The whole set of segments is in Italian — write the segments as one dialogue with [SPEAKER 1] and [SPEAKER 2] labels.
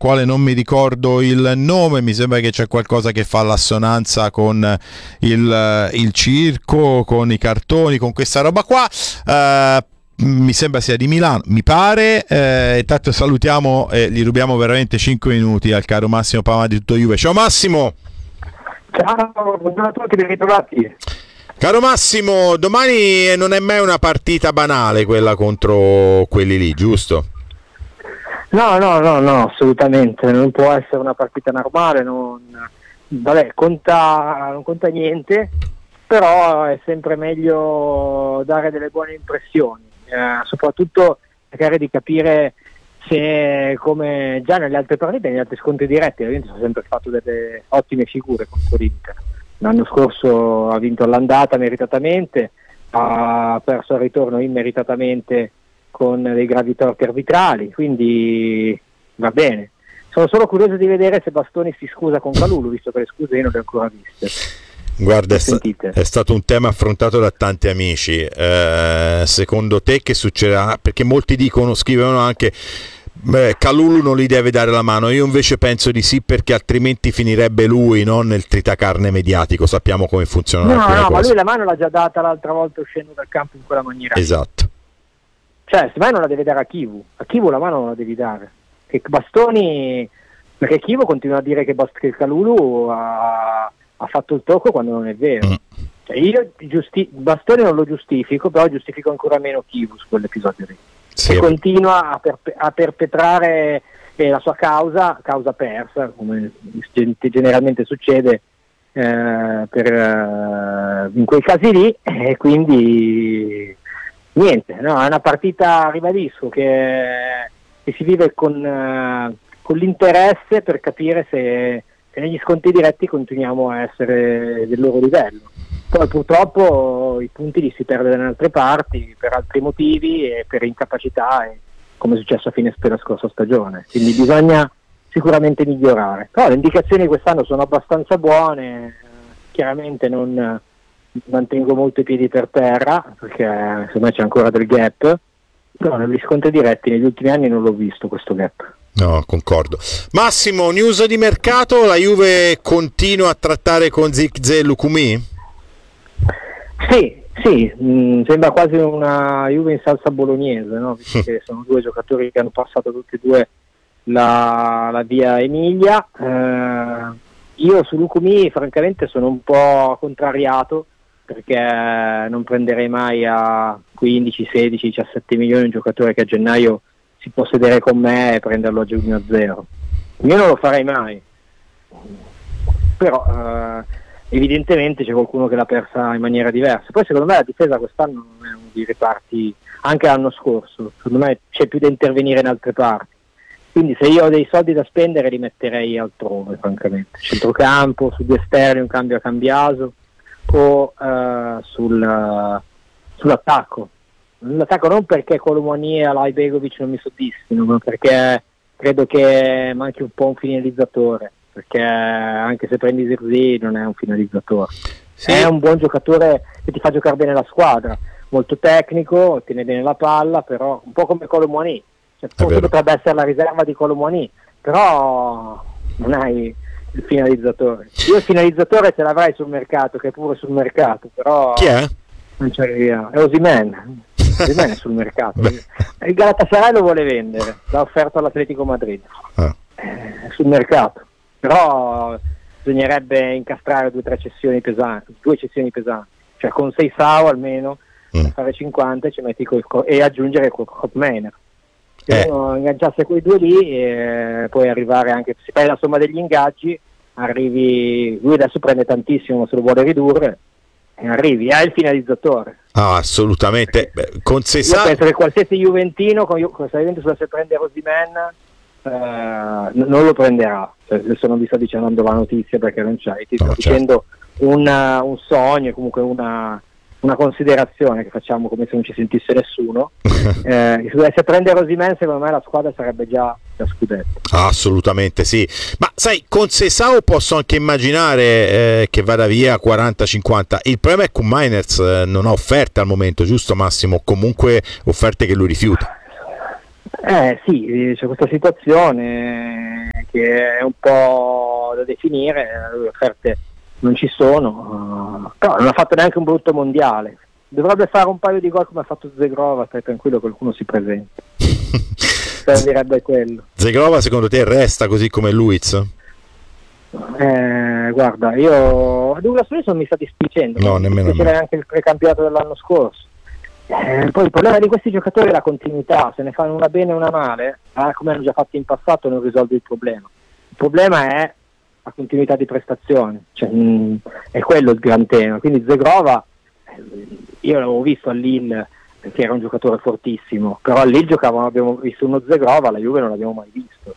[SPEAKER 1] quale non mi ricordo il nome, mi sembra che c'è qualcosa che fa l'assonanza con il circo, con i cartoni, con questa roba qua. Mi sembra sia di Milano, mi pare. Intanto salutiamo e gli rubiamo veramente 5 minuti al caro Massimo Pama di Tutto Juve. Ciao Massimo!
[SPEAKER 2] Ciao, buongiorno a tutti, ben ritrovati.
[SPEAKER 1] Caro Massimo, domani non è mai una partita banale quella contro quelli lì, giusto?
[SPEAKER 2] No, assolutamente, non può essere una partita normale, non conta niente, però è sempre meglio dare delle buone impressioni, soprattutto cercare di capire se, come già nelle altre partite, negli altri scontri diretti, ovviamente sono sempre fatto delle ottime figure contro l'Inter. L'anno scorso ha vinto all'andata meritatamente, ha perso al ritorno immeritatamente con dei gravi torti arbitrali, quindi va bene. Sono solo curioso di vedere se Bastoni si scusa con Kalulu, visto che le scuse io non le ho ancora viste.
[SPEAKER 1] Guarda, è stato un tema affrontato da tanti amici. Secondo te che succederà? Perché molti scrivono anche Kalulu non gli deve dare la mano. Io invece penso di sì, perché altrimenti finirebbe lui, no, nel tritacarne mediatico. Sappiamo come funziona.
[SPEAKER 2] No, ma lui la mano l'ha già data l'altra volta uscendo dal campo in quella maniera.
[SPEAKER 1] Esatto.
[SPEAKER 2] Cioè, se mai non la deve dare a Chivu la mano non la devi dare. Che Bastoni, perché Chivu continua a dire che Kalulu ha fatto il tocco quando non è vero. Cioè, io Bastoni non lo giustifico, però giustifico ancora meno Chivu su quell'episodio lì.
[SPEAKER 1] Sì.
[SPEAKER 2] E continua a perpetrare la sua causa persa, come generalmente succede in quei casi lì, e quindi niente, no, è una partita, ribadisco, che si vive con l'interesse per capire se negli scontri diretti continuiamo a essere del loro livello. Poi purtroppo i punti li si perde da altre parti per altri motivi e per incapacità, come è successo a fine della scorsa stagione, quindi bisogna sicuramente migliorare. Però le indicazioni quest'anno sono abbastanza buone, chiaramente non mantengo molto i piedi per terra perché secondo me c'è ancora del gap, però negli scontri diretti negli ultimi anni non l'ho visto questo gap.
[SPEAKER 1] No, concordo. Massimo, news di mercato: la Juve continua a trattare con Zirkzee Lukumi?
[SPEAKER 2] Sì, sembra quasi una Juve in salsa bolognese, no? Visto che sono due giocatori che hanno passato tutti e due la via Emilia. Io su Lukumi francamente sono un po' contrariato, perché non prenderei mai a 15, 16, 17 milioni un giocatore che a gennaio si può sedere con me e prenderlo a giugno 0. Io non lo farei mai, però evidentemente c'è qualcuno che l'ha persa in maniera diversa. Poi secondo me la difesa quest'anno non è uno dei reparti, anche l'anno scorso, secondo me c'è più da intervenire in altre parti, quindi se io ho dei soldi da spendere li metterei altrove, francamente, centrocampo, sugli esterni, un cambio a Cambiaso, o sull'attacco. L'attacco non perché Colomani e Alai Begovic non mi soddisfino, ma perché credo che manchi un po' un finalizzatore, perché anche se prendi Zirkzee non è un finalizzatore, sì. È un buon giocatore che ti fa giocare bene la squadra, molto tecnico, tiene bene la palla, però un po' come Colomani, cioè, forse potrebbe essere la riserva di Colomani, però non hai il finalizzatore. Io il finalizzatore ce l'avrai sul mercato, che è pure sul mercato, però
[SPEAKER 1] chi è?
[SPEAKER 2] Non ci arriviamo. È Osimhen è sul mercato. Il Galatasaray lo vuole vendere, l'ha offerto all'Atletico Madrid, è sul mercato, però bisognerebbe incastrare due cessioni pesanti, cioè con Seisao almeno fare 50 e ci metti e aggiungere Kopmeiner. Se uno ingaggiasse quei due lì, poi arrivare, anche se fai la somma degli ingaggi, arrivi, lui adesso prende tantissimo, se lo vuole ridurre, e arrivi, è il finalizzatore.
[SPEAKER 1] Assolutamente. Con Seisao,
[SPEAKER 2] io penso che qualsiasi Juventino, se la Juventus dovesse prendere Osimhen, non lo prenderà. Adesso non vi sto dicendo la notizia perché non c'è, ti sto dicendo un sogno, comunque una considerazione che facciamo come se non ci sentisse nessuno. Se dovesse prendere Osimhen, secondo me la squadra sarebbe già da scudetto.
[SPEAKER 1] Assolutamente sì, ma sai, con Seisao posso anche immaginare che vada via 40-50. Il problema è che Miners non ha offerte al momento, giusto Massimo? Comunque offerte che lui rifiuta.
[SPEAKER 2] Sì, c'è questa situazione. che è un po' da definire, le offerte non ci sono, però non ha fatto neanche un brutto mondiale. Dovrebbe fare un paio di gol come ha fatto Zegrova, stai tranquillo, qualcuno si presenta. Servirebbe quello.
[SPEAKER 1] Zegrova secondo te resta così come Luiz?
[SPEAKER 2] Guarda, io Douglas Luiz non mi sta dispiacendo,
[SPEAKER 1] no, nemmeno a me.
[SPEAKER 2] Anche il precampionato dell'anno scorso. Poi il problema di questi giocatori è la continuità, se ne fanno una bene e una male, come hanno già fatto in passato, non risolve il problema. Il problema è la continuità di prestazione, cioè, è quello il gran tema. Quindi Zegrova, io l'avevo visto a Lille perché era un giocatore fortissimo, però a Lille abbiamo visto uno Zegrova, la Juve non l'abbiamo mai visto.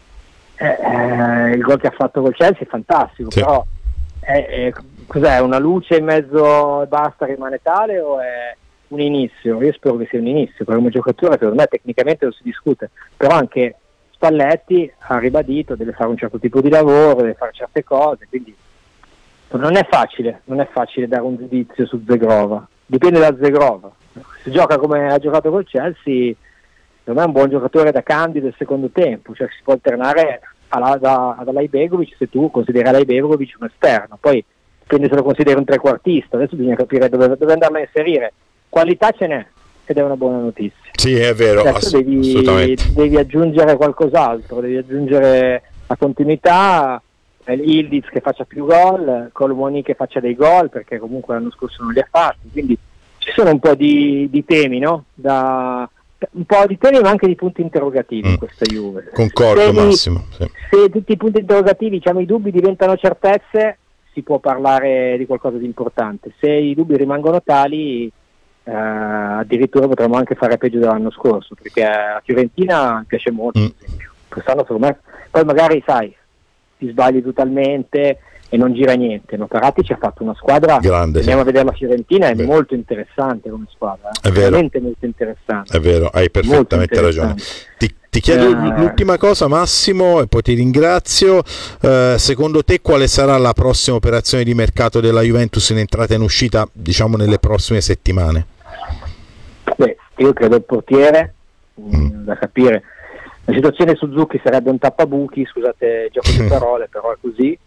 [SPEAKER 2] Il gol che ha fatto col Chelsea è fantastico, sì. Però cos'è, una luce in mezzo e basta, rimane tale, o è un inizio? Io spero che sia un inizio, perché come giocatore secondo me tecnicamente non si discute, però anche Spalletti ha ribadito, deve fare un certo tipo di lavoro, deve fare certe cose, quindi non è facile dare un giudizio su Zegrova, dipende da Zegrova. Se gioca come ha giocato col Chelsea, secondo me è un buon giocatore da candido del secondo tempo, cioè si può alternare ad Alajbegovic se tu consideri Alajbegovic un esterno, poi dipende se lo consideri un trequartista, adesso bisogna capire dove andarlo a inserire. Qualità ce n'è, ed è una buona notizia.
[SPEAKER 1] Sì, è vero,
[SPEAKER 2] devi aggiungere qualcos'altro, devi aggiungere la continuità, Ildiz che faccia più gol, Colomoni che faccia dei gol, perché comunque l'anno scorso non li ha fatti, quindi ci sono un po' di temi, no? Un po' di temi ma anche di punti interrogativi in questa Juve.
[SPEAKER 1] Concordo, Massimo. Sì.
[SPEAKER 2] Se tutti i punti interrogativi, diciamo, i dubbi diventano certezze, si può parlare di qualcosa di importante. Se i dubbi rimangono tali, addirittura potremmo anche fare peggio dell'anno scorso, perché la Fiorentina mi piace molto, per esempio. Quest'anno secondo me, poi magari sai, ti sbagli totalmente e non gira niente. No? Parati ci ha fatto una squadra grande, andiamo a vedere la Fiorentina, è molto interessante come squadra,
[SPEAKER 1] è
[SPEAKER 2] veramente molto interessante.
[SPEAKER 1] È vero, hai perfettamente ragione. Ti chiedo l'ultima cosa, Massimo, e poi ti ringrazio. Secondo te quale sarà la prossima operazione di mercato della Juventus in entrata e in uscita, diciamo, nelle prossime settimane?
[SPEAKER 2] Beh, io credo il portiere, da capire. La situazione su Zucchi sarebbe un tappabuchi, scusate il gioco di parole, però è così.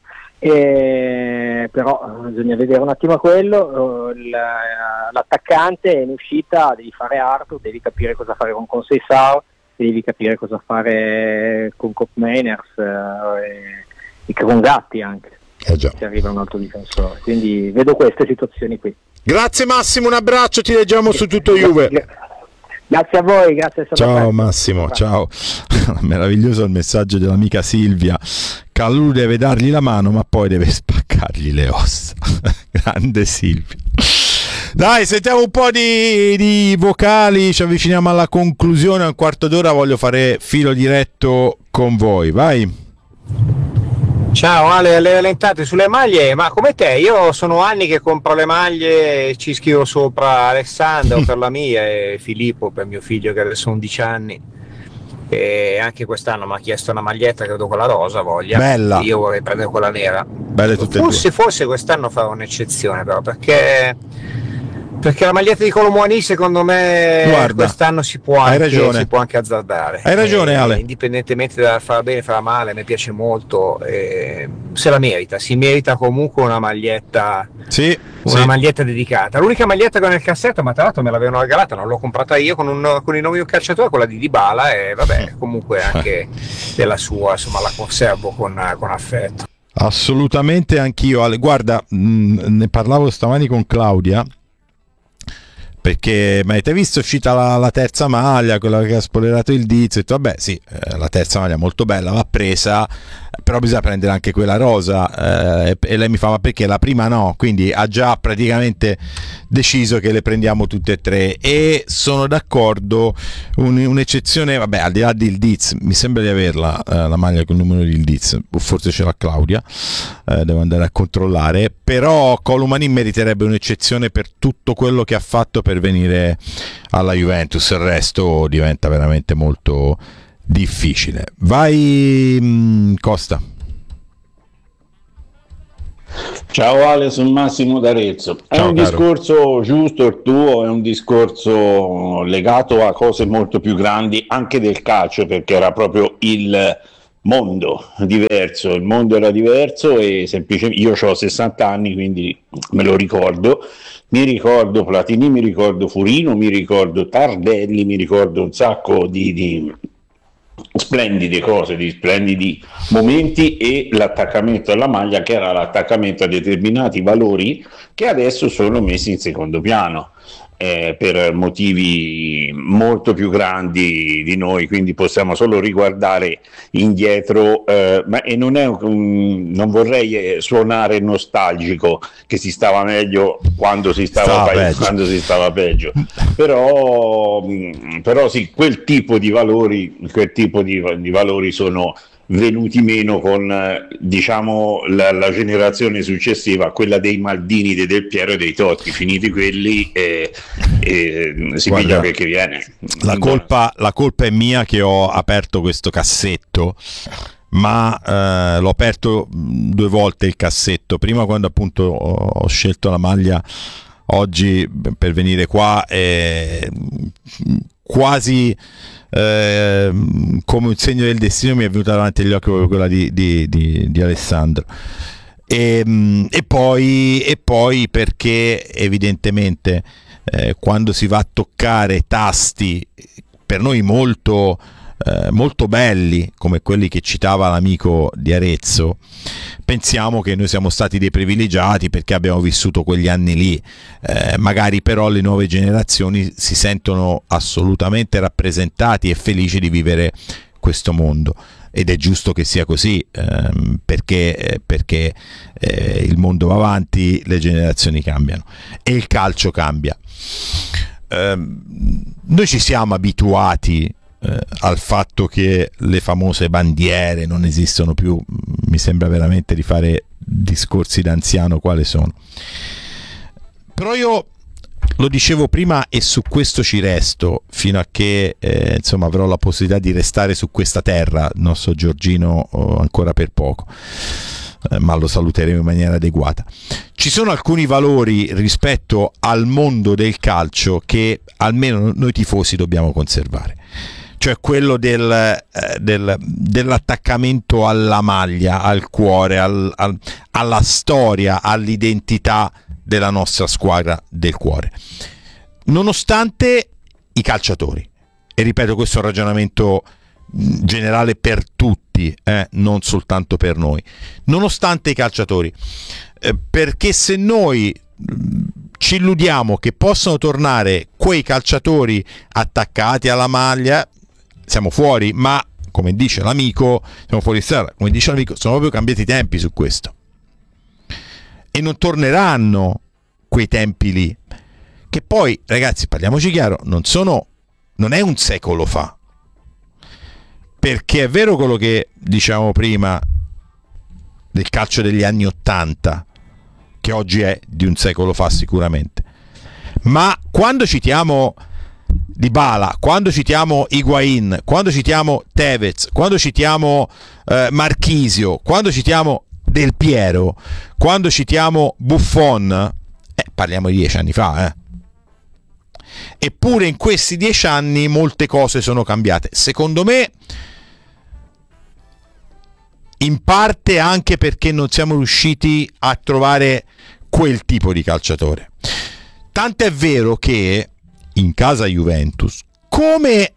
[SPEAKER 2] Però bisogna vedere un attimo quello. L'attaccante è in uscita, devi fare Arthur, devi capire cosa fare con Conceição, devi capire cosa fare con Koopmeiners e con Gatti anche,
[SPEAKER 1] già.
[SPEAKER 2] Se arriva un altro difensore, quindi vedo queste situazioni qui.
[SPEAKER 1] Grazie Massimo, un abbraccio, ti leggiamo su tutto Juve.
[SPEAKER 2] Grazie a voi, grazie.
[SPEAKER 1] Ciao Massimo, ciao. Meraviglioso il messaggio dell'amica Silvia. Calulu deve dargli la mano ma poi deve spaccargli le ossa. Grande Silvia. Dai, sentiamo un po' di vocali, ci avviciniamo alla conclusione, un quarto d'ora voglio fare filo diretto con voi, vai.
[SPEAKER 3] Ciao Ale, le lentate sulle maglie, ma come te, io sono anni che compro le maglie e ci scrivo sopra Alessandro per la mia e Filippo per mio figlio che adesso ha 11 anni, e anche quest'anno mi ha chiesto una maglietta, credo quella rosa voglia,
[SPEAKER 1] bella.
[SPEAKER 3] Io vorrei prendere quella nera,
[SPEAKER 1] belle tutte
[SPEAKER 3] forse quest'anno farò un'eccezione però, perché la maglietta di Colomoni secondo me, guarda, quest'anno si può anche azzardare.
[SPEAKER 1] Hai ragione Ale.
[SPEAKER 3] Indipendentemente da farla bene, farla male, mi piace molto, se la merita, si merita comunque una maglietta, maglietta dedicata. L'unica maglietta che ho nel cassetto, ma tra l'altro me l'avevano regalata, non l'ho comprata io, con i nomi di un calciatore, quella di Dybala, e vabbè, comunque anche della sua, insomma la conservo con affetto.
[SPEAKER 1] Assolutamente anch'io Ale. Guarda, ne parlavo stamani con Claudia, perché ma avete visto, è uscita la terza maglia, quella che ha spoilerato il Diz, ho detto vabbè sì, la terza maglia molto bella, va presa, però bisogna prendere anche quella rosa, e lei mi fa ma perché la prima no, quindi ha già praticamente deciso che le prendiamo tutte e tre, e sono d'accordo, un'eccezione, vabbè, al di là del Diz, mi sembra di averla la maglia con il numero del Diz, forse ce l'ha Claudia, devo andare a controllare, però Colomani meriterebbe un'eccezione per tutto quello che ha fatto per venire alla Juventus, il resto diventa veramente molto difficile. Vai Costa.
[SPEAKER 4] Ciao Ale, sono Massimo d'Arezzo. È
[SPEAKER 1] Ciao,
[SPEAKER 4] un
[SPEAKER 1] caro.
[SPEAKER 4] discorso giusto il tuo, è un discorso legato a cose molto più grandi anche del calcio, perché era proprio il mondo diverso, il mondo era diverso e semplicemente io ho 60 anni, quindi me lo ricordo. Mi ricordo Platini, mi ricordo Furino, mi ricordo Tardelli, mi ricordo un sacco di splendide cose, di splendidi momenti, e l'attaccamento alla maglia, che era l'attaccamento a determinati valori che adesso sono messi in secondo piano per motivi molto più grandi di noi, quindi possiamo solo riguardare indietro, e non vorrei suonare nostalgico, che si stava meglio quando si stava peggio, però sì, quel tipo di valori sono venuti meno con diciamo la generazione successiva, quella dei Maldini, dei Del Piero e dei Totti. Finiti quelli si piglia quel che viene.
[SPEAKER 1] La colpa è mia che ho aperto questo cassetto, ma l'ho aperto 2 volte il cassetto, prima quando appunto ho scelto la maglia oggi per venire qua, quasi come un segno del destino mi è venuta davanti agli occhi proprio quella di Alessandro, e poi perché evidentemente quando si va a toccare tasti per noi molto belli come quelli che citava l'amico di Arezzo, pensiamo che noi siamo stati dei privilegiati perché abbiamo vissuto quegli anni lì, magari però le nuove generazioni si sentono assolutamente rappresentati e felici di vivere questo mondo, ed è giusto che sia così, perché il mondo va avanti, le generazioni cambiano e il calcio cambia. Noi ci siamo abituati al fatto che le famose bandiere non esistono più. Mi sembra veramente di fare discorsi da anziano quale sono, però io lo dicevo prima e su questo ci resto fino a che insomma avrò la possibilità di restare su questa terra. Il nostro Giorgino ancora per poco, ma lo saluteremo in maniera adeguata. Ci sono alcuni valori rispetto al mondo del calcio che almeno noi tifosi dobbiamo conservare, cioè quello dell'attaccamento alla maglia, al cuore, alla storia, all'identità della nostra squadra del cuore, nonostante i calciatori. E ripeto, questo è un ragionamento generale per tutti, non soltanto per noi, nonostante i calciatori, perché se noi ci illudiamo che possano tornare quei calciatori attaccati alla maglia, siamo fuori. Ma come dice l'amico, siamo fuori strada. Come dice l'amico, sono proprio cambiati i tempi su questo, e non torneranno quei tempi lì, che poi, ragazzi, parliamoci chiaro, non è un secolo fa, perché è vero quello che diciamo prima del calcio degli anni '80, che oggi è di un secolo fa sicuramente, ma quando citiamo Dybala, quando citiamo Higuain, quando citiamo Tevez, quando citiamo Marchisio, quando citiamo Del Piero, quando citiamo Buffon, parliamo di 10 anni fa, eppure in questi 10 anni molte cose sono cambiate, secondo me, in parte anche perché non siamo riusciti a trovare quel tipo di calciatore. Tant'è vero che in casa Juventus, come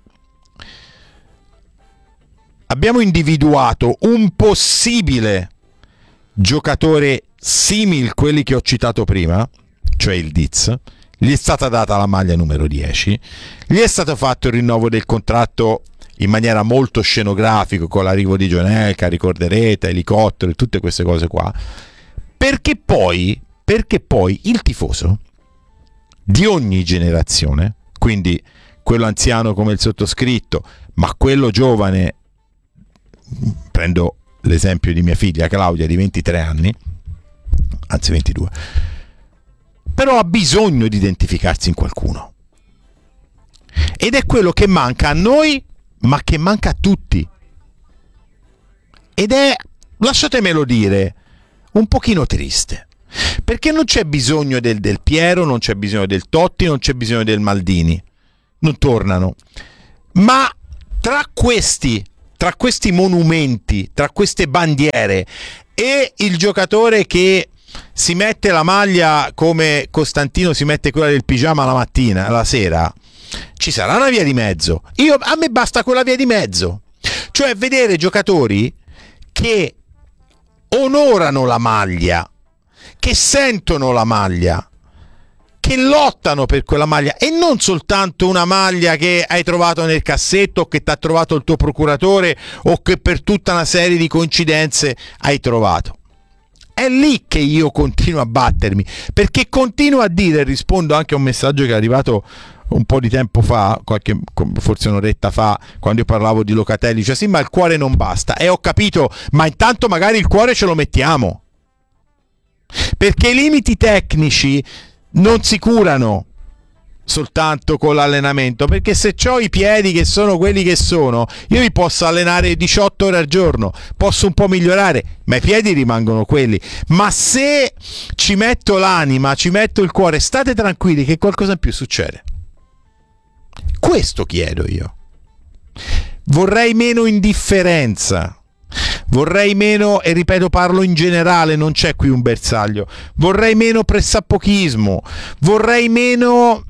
[SPEAKER 1] abbiamo individuato un possibile giocatore simile quelli che ho citato prima, cioè il Diz, gli è stata data la maglia numero 10, gli è stato fatto il rinnovo del contratto in maniera molto scenografica con l'arrivo di Gianelka, ricorderete, elicottero e tutte queste cose qua, perché poi il tifoso di ogni generazione, quindi quello anziano come il sottoscritto, ma quello giovane, prendo l'esempio di mia figlia Claudia di 23 anni, anzi 22, però ha bisogno di identificarsi in qualcuno, ed è quello che manca a noi, ma che manca a tutti, ed è, lasciatemelo dire, un pochino triste, perché non c'è bisogno del Piero, non c'è bisogno del Totti, non c'è bisogno del Maldini, non tornano, ma tra questi tra questi monumenti, tra queste bandiere e il giocatore che si mette la maglia come Costantino si mette quella del pigiama la mattina, la sera, ci sarà una via di mezzo. A me basta quella via di mezzo, cioè vedere giocatori che onorano la maglia, che sentono la maglia, che lottano per quella maglia, e non soltanto una maglia che hai trovato nel cassetto o che ti ha trovato il tuo procuratore o che per tutta una serie di coincidenze hai trovato. È lì che io continuo a battermi, perché continuo a dire, rispondo anche a un messaggio che è arrivato un po' di tempo fa, forse un'oretta fa, quando io parlavo di Locatelli, cioè sì, ma il cuore non basta. E ho capito, ma intanto magari il cuore ce lo mettiamo, perché i limiti tecnici non si curano soltanto con l'allenamento, perché se ho i piedi che sono quelli che sono, io mi posso allenare 18 ore al giorno, posso un po' migliorare, ma i piedi rimangono quelli. Ma se ci metto l'anima, ci metto il cuore, state tranquilli che qualcosa in più succede. Questo chiedo io. Vorrei meno indifferenza, vorrei meno, e ripeto, parlo in generale, non c'è qui un bersaglio, vorrei meno pressappochismo, vorrei meno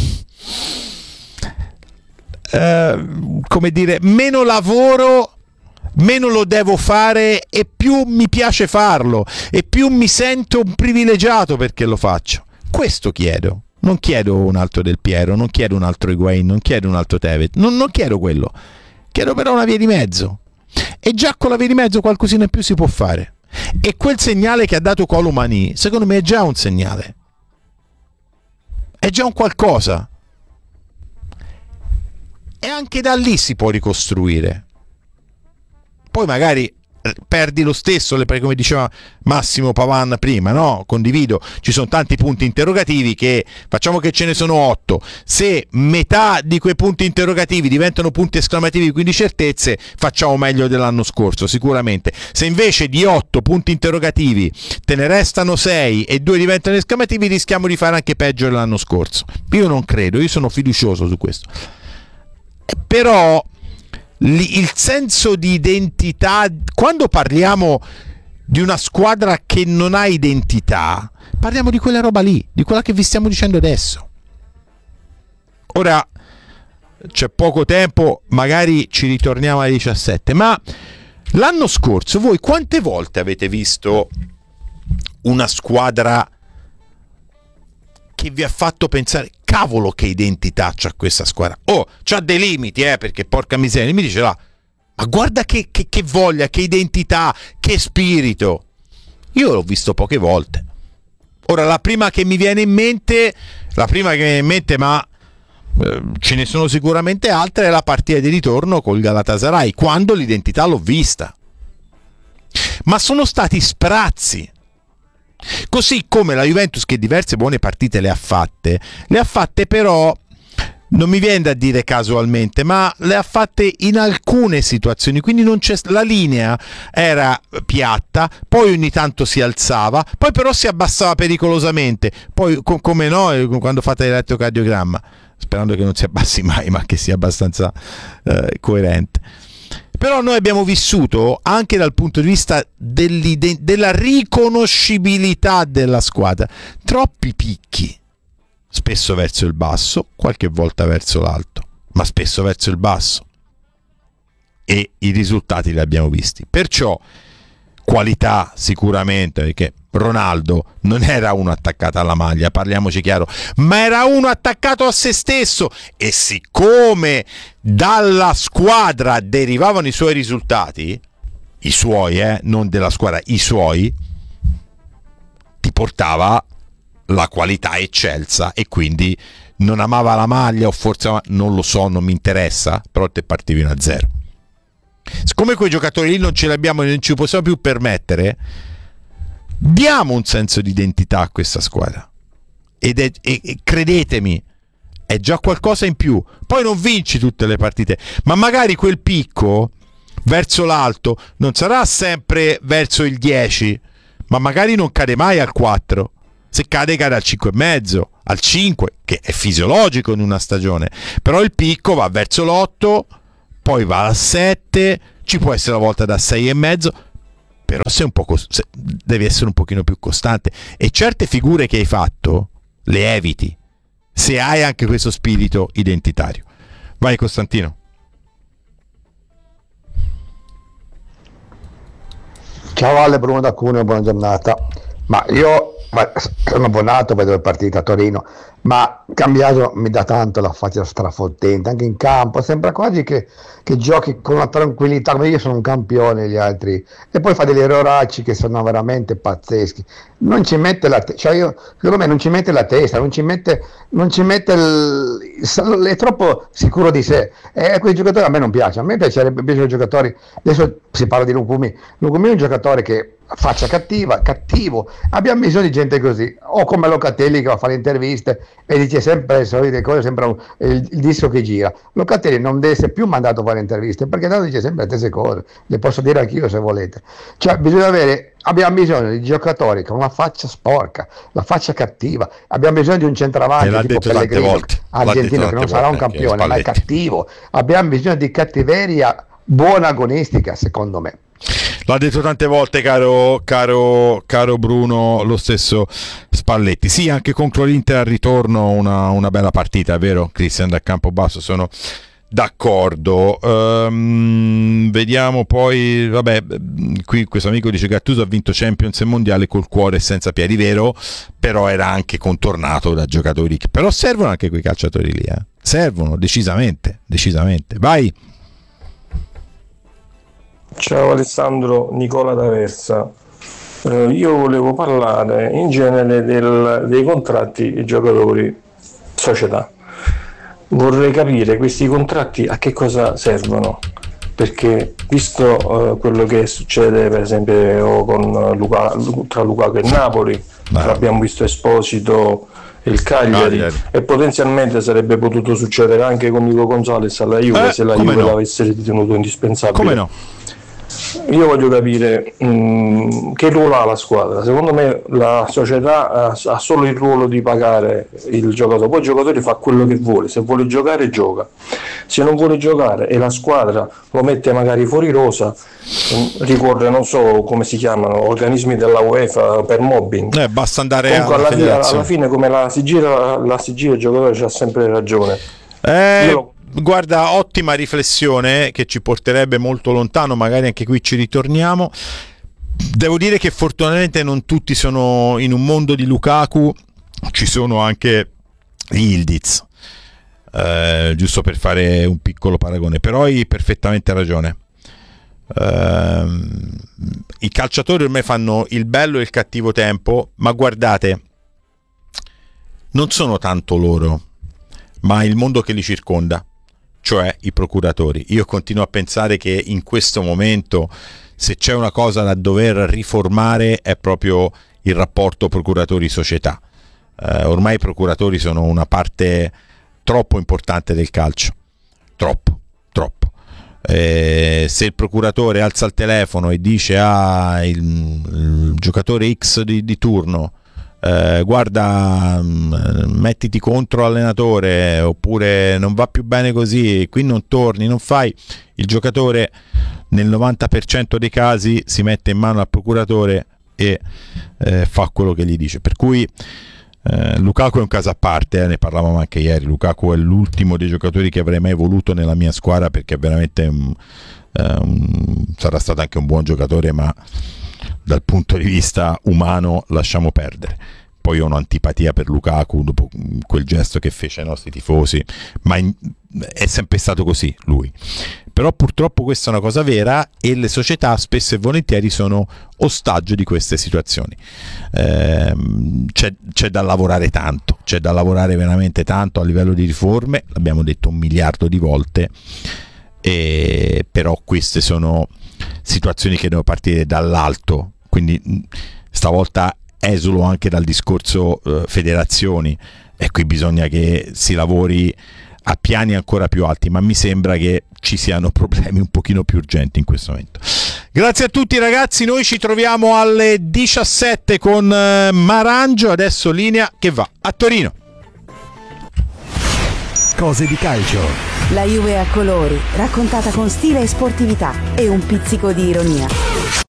[SPEAKER 1] come dire, meno lavoro, meno lo devo fare e più mi piace farlo e più mi sento un privilegiato perché lo faccio. Questo chiedo. Non chiedo un altro Del Piero, non chiedo un altro Higuain, non chiedo un altro Tevez, non chiedo quello. Chiedo però una via di mezzo. E già con la via di mezzo qualcosina in più si può fare. E quel segnale che ha dato Kolo Muani, secondo me è già un segnale. È già un qualcosa. E anche da lì si può ricostruire. Poi magari perdi lo stesso, come diceva Massimo Pavan prima, no? Condivido, ci sono tanti punti interrogativi, che facciamo che ce ne sono 8, se metà di quei punti interrogativi diventano punti esclamativi, quindi certezze, facciamo meglio dell'anno scorso sicuramente. Se invece di 8 punti interrogativi te ne restano 6 e 2 diventano esclamativi, rischiamo di fare anche peggio dell'anno scorso. Io non credo, io sono fiducioso su questo, però il senso di identità, quando parliamo di una squadra che non ha identità, parliamo di quella roba lì, di quella che vi stiamo dicendo adesso. Ora c'è poco tempo, magari ci ritorniamo alle 17, ma l'anno scorso voi quante volte avete visto una squadra che vi ha fatto pensare, cavolo che identità c'ha questa squadra, c'ha dei limiti, perché porca miseria, mi dice là, ma guarda che voglia, che identità, che spirito. Io l'ho visto poche volte. Ora la prima che mi viene in mente, ma ce ne sono sicuramente altre, è la partita di ritorno col Galatasaray, quando l'identità l'ho vista, ma sono stati sprazzi. Così come la Juventus, che diverse buone partite le ha fatte però, non mi viene da dire casualmente, ma le ha fatte in alcune situazioni, quindi non c'è, la linea era piatta, poi ogni tanto si alzava, poi però si abbassava pericolosamente, poi come no, quando fate l'elettrocardiogramma, sperando che non si abbassi mai, ma che sia abbastanza coerente. Però noi abbiamo vissuto anche dal punto di vista della riconoscibilità della squadra troppi picchi, spesso verso il basso, qualche volta verso l'alto, ma spesso verso il basso, e i risultati li abbiamo visti. Perciò qualità sicuramente, perché Ronaldo non era uno attaccato alla maglia, parliamoci chiaro, ma era uno attaccato a se stesso, e siccome dalla squadra derivavano i suoi risultati, i suoi, non della squadra, i suoi, ti portava la qualità eccelsa, e quindi non amava la maglia, o forse non lo so, non mi interessa, però te partivi 1-0. Siccome quei giocatori lì non ce li abbiamo e non ci possiamo più permettere, diamo un senso di identità a questa squadra, e credetemi, è già qualcosa in più. Poi non vinci tutte le partite, ma magari quel picco verso l'alto non sarà sempre verso il 10, ma magari non cade mai al 4, se cade al 5,5, al 5, che è fisiologico in una stagione, però il picco va verso l'8, poi va al 7, ci può essere una volta da 6,5, però sei un po' devi essere un pochino più costante, e certe figure che hai fatto le eviti se hai anche questo spirito identitario. Vai Costantino.
[SPEAKER 5] Ciao Ale, Bruno da Cuneo, buona giornata. Ma io sono abbonato per 2 partite a Torino, ma Cambiaso mi dà tanto la faccia strafottente, anche in campo, sembra quasi che giochi con una tranquillità, come io sono un campione, gli altri, e poi fa degli erroracci che sono veramente pazzeschi. Non ci mette secondo me non ci mette la testa, non ci mette è troppo sicuro di sé, e quei giocatori a me non piace. A me piacerebbe i giocatori, adesso si parla di Lukumi è un giocatore che faccia cattivo, abbiamo bisogno di gente così, o come Locatelli che va a fare interviste e dice sempre le solite cose, sembra il disco che gira. Locatelli non deve essere più mandato a fare interviste, perché tanto dice sempre le stesse cose, le posso dire anch'io se volete. Cioè abbiamo bisogno di giocatori con una faccia sporca, la faccia cattiva, abbiamo bisogno di un centravanti tipo Pellegrino argentino, che non sarà un campione ma è cattivo, abbiamo bisogno di cattiveria buona agonistica, secondo me.
[SPEAKER 1] L'ha detto tante volte, caro Bruno, lo stesso Spalletti. Sì, anche contro l'Inter al ritorno una bella partita, è vero? Christian da Campobasso, sono d'accordo. Vediamo poi, qui questo amico dice che Gattuso ha vinto Champions e Mondiale col cuore e senza piedi, vero? Però era anche contornato da giocatori, però servono anche quei calciatori lì, servono decisamente. Vai.
[SPEAKER 6] Ciao Alessandro, Nicola d'Aversa. Io volevo parlare in genere dei contratti giocatori società. Vorrei capire questi contratti a che cosa servono, perché visto quello che succede per esempio con tra Lukaku e Napoli, l'abbiamo visto Esposito e il Cagliari, e potenzialmente sarebbe potuto succedere anche con Nico Gonzalez alla Juve, se la Juve l'avesse ritenuto indispensabile.
[SPEAKER 1] Come no?
[SPEAKER 6] Io voglio capire che ruolo ha la squadra. Secondo me la società ha solo il ruolo di pagare il giocatore, poi il giocatore fa quello che vuole, se vuole giocare gioca, se non vuole giocare e la squadra lo mette magari fuori rosa, ricorre, non so come si chiamano, organismi della UEFA per mobbing,
[SPEAKER 1] basta andare
[SPEAKER 6] comunque alla fine come la si gira il giocatore c'ha sempre ragione.
[SPEAKER 1] Guarda, ottima riflessione che ci porterebbe molto lontano, magari anche qui ci ritorniamo. Devo dire che fortunatamente non tutti sono in un mondo di Lukaku, ci sono anche Yildiz, giusto per fare un piccolo paragone, però hai perfettamente ragione. I calciatori ormai fanno il bello e il cattivo tempo, ma guardate, non sono tanto loro, ma il mondo che li circonda, cioè i procuratori. Io continuo a pensare che in questo momento, se c'è una cosa da dover riformare, è proprio il rapporto procuratori-società. Ormai i procuratori sono una parte troppo importante del calcio, troppo. Se il procuratore alza il telefono e dice il giocatore X di turno, guarda, mettiti contro l'allenatore, oppure non va più bene così, qui non torni, non fai, il giocatore nel 90% dei casi si mette in mano al procuratore e fa quello che gli dice. Per cui Lukaku è un caso a parte, ne parlavamo anche ieri. Lukaku è l'ultimo dei giocatori che avrei mai voluto nella mia squadra, perché veramente sarà stato anche un buon giocatore, ma dal punto di vista umano lasciamo perdere. Poi ho un'antipatia per Lukaku dopo quel gesto che fece ai nostri tifosi, ma è sempre stato così lui. Però purtroppo questa è una cosa vera, e le società spesso e volentieri sono ostaggio di queste situazioni. C'è da lavorare tanto, c'è da lavorare veramente tanto a livello di riforme, l'abbiamo detto 1 miliardo di volte, però queste sono situazioni che devono partire dall'alto, quindi stavolta esulo anche dal discorso federazioni, e qui bisogna che si lavori a piani ancora più alti, ma mi sembra che ci siano problemi un pochino più urgenti in questo momento. Grazie a tutti ragazzi, noi ci troviamo alle 17 con Marangio, adesso linea che va a Torino.
[SPEAKER 7] Cose di calcio, La Juve a colori, raccontata con stile e sportività e un pizzico di ironia.